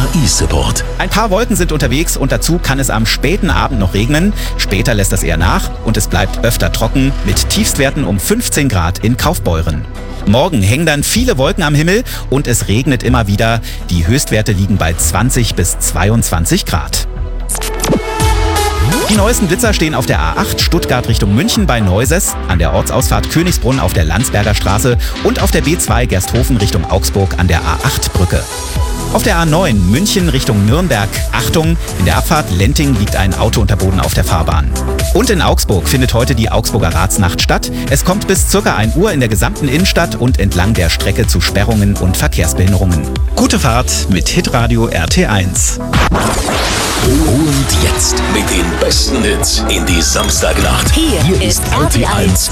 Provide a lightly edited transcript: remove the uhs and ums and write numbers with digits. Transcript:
KI-Support. Ein paar Wolken sind unterwegs und dazu kann es am späten Abend noch regnen. Später lässt das eher nach und es bleibt öfter trocken mit Tiefstwerten um 15 Grad in Kaufbeuren. Morgen hängen dann viele Wolken am Himmel und es regnet immer wieder. Die Höchstwerte liegen bei 20 bis 22 Grad. Die neuesten Blitzer stehen auf der A8 Stuttgart Richtung München bei Neuses, an der Ortsausfahrt Königsbrunn auf der Landsberger Straße und auf der B2 Gersthofen Richtung Augsburg an der A8-Brücke. Auf der A9 München Richtung Nürnberg, Achtung, in der Abfahrt Lenting liegt ein Auto unter Boden auf der Fahrbahn. Und in Augsburg findet heute die Augsburger Ratsnacht statt. Es kommt bis ca. 1 Uhr in der gesamten Innenstadt und entlang der Strecke zu Sperrungen und Verkehrsbehinderungen. Gute Fahrt mit Hitradio RT1. Und jetzt mit den besten Hits in die Samstagnacht. Hier ist RT1